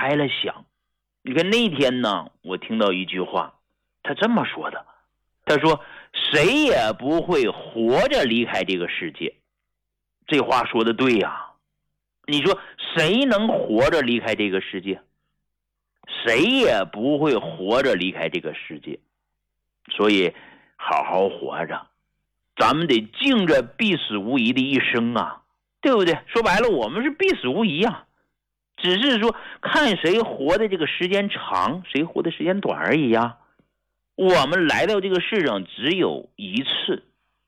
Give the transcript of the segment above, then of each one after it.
开了想。你看那天呢，我听到一句话，他这么说的，他说谁也不会活着离开这个世界。这话说的对呀，你说谁能活着离开这个世界？谁也不会活着离开这个世界。所以好好活着，咱们得敬着必死无疑的一生啊，对不对？说白了，我们是必死无疑啊，只是说看谁活的这个时间长，谁活的时间短而已呀。我们来到这个世上只有一次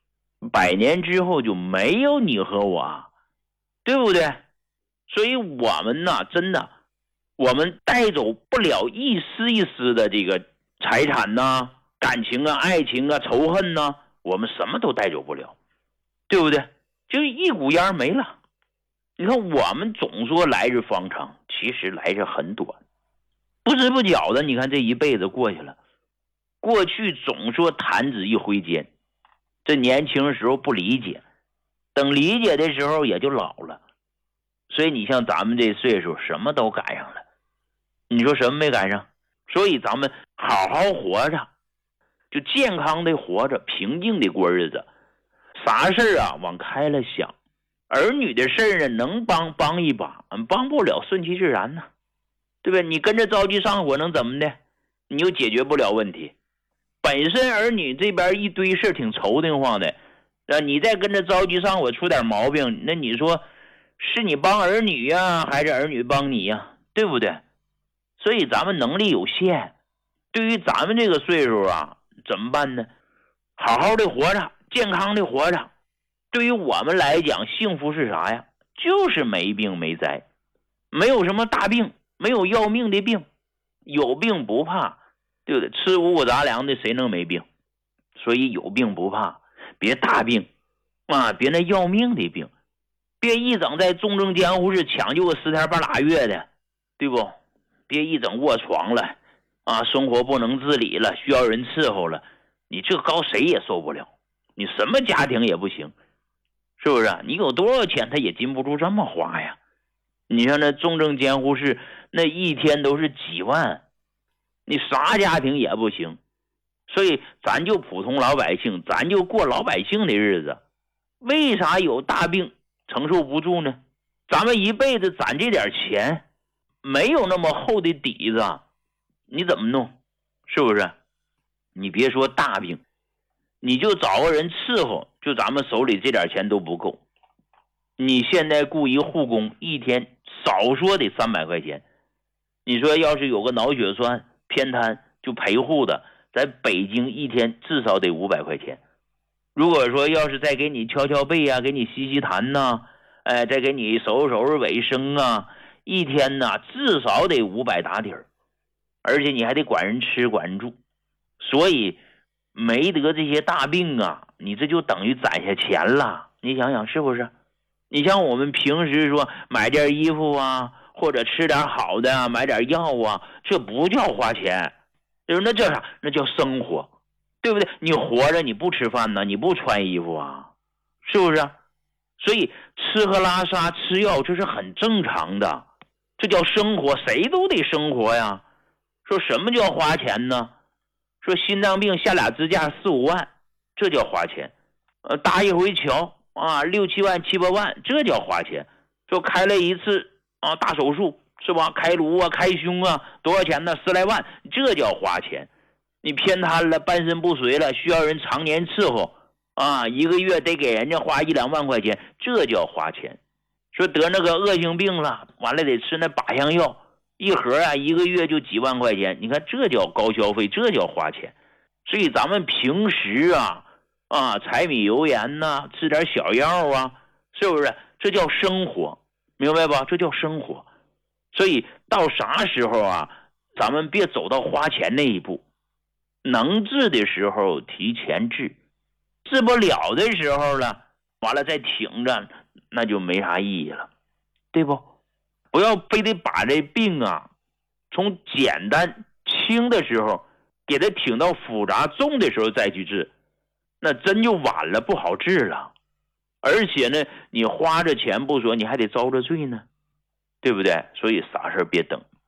，100年之后就没有你和我，对不对？所以我们呢，真的，我们带走不了一丝一丝的这个财产呐、感情啊、爱情啊、仇恨呐、我们什么都带走不了，对不对？就一股烟没了。你看我们总说来日方长，其实来日很短，不知不觉的，你看这一辈子过去了。过去总说弹指一挥间，这年轻时候不理解，等理解的时候也就老了。所以你像咱们这岁数，什么都赶上了，你说什么没赶上？所以咱们好好活着，就健康的活着，平静的过日子，啥事啊往开了想。儿女的事呢，能帮一把，帮不了顺其自然呢，对不对？你跟着着急上火能怎么的？你又解决不了问题。本身儿女这边一堆事挺愁得慌的，你再跟着着急上火出点毛病，那你说是你帮儿女呀，还是儿女帮你呀？对不对？所以咱们能力有限，对于咱们这个岁数啊，怎么办呢？好好的活着，健康的活着。对于我们来讲，幸福是啥呀？就是没病没灾，没有什么大病，没有要命的病，有病不怕，对不对？吃五谷杂粮的谁能没病？所以有病不怕，别大病啊，别那要命的病，别一整在重症监护室抢救个10天半拉月的，对不？别一整卧床了啊，生活不能自理了，需要人伺候了，你这高谁也受不了，你什么家庭也不行，是不是？你有多少钱他也禁不住这么花呀。你像那重症监护室那一天都是几万，你啥家庭也不行。所以咱就普通老百姓，咱就过老百姓的日子。为啥有大病承受不住呢？咱们一辈子攒这点钱，没有那么厚的底子，你怎么弄？是不是？你别说大病，你就找个人伺候，就咱们手里这点钱都不够。你现在雇一护工，一天少说得300块钱。你说要是有个脑血栓偏瘫就陪护的，在北京一天至少得500块钱。如果说要是再给你敲敲背啊，给你吸吸痰呐，再给你收拾卫生啊，一天呢至少得500打底儿，而且你还得管人吃管人住。所以没得这些大病啊，你这就等于攒下钱了。你想想是不是？你像我们平时说买件衣服啊，或者吃点好的啊，买点药啊，这不叫花钱，就是那叫啥？那叫生活，对不对？你活着你不吃饭呢，你不穿衣服啊，是不是？所以吃喝拉撒吃药这是很正常的，这叫生活，谁都得生活呀。说什么叫花钱呢？说心脏病下俩支架4、5万，这叫花钱。搭一回桥啊，6、7万、7、8万，这叫花钱。说开了一次啊大手术是吧？开颅啊，开胸啊，多少钱呢？10来万，这叫花钱。你偏瘫了，半身不遂了，需要人常年伺候啊，一个月得给人家花1、2万块钱，这叫花钱。说得那个恶性病了，完了得吃那靶向药，一盒啊，一个月就几万块钱，你看这叫高消费，这叫花钱。所以咱们平时柴米油盐呐，吃点小药啊，是不是？这叫生活，明白吧？这叫生活。所以到啥时候啊，咱们别走到花钱那一步，能治的时候提前治，治不了的时候了，完了再挺着，那就没啥意义了，对不？不要非得把这病啊从简单轻的时候给它挺到复杂重的时候再去治，那真就晚了，不好治了。而且呢，你花着钱不说，你还得遭着罪呢，对不对？所以啥事别等，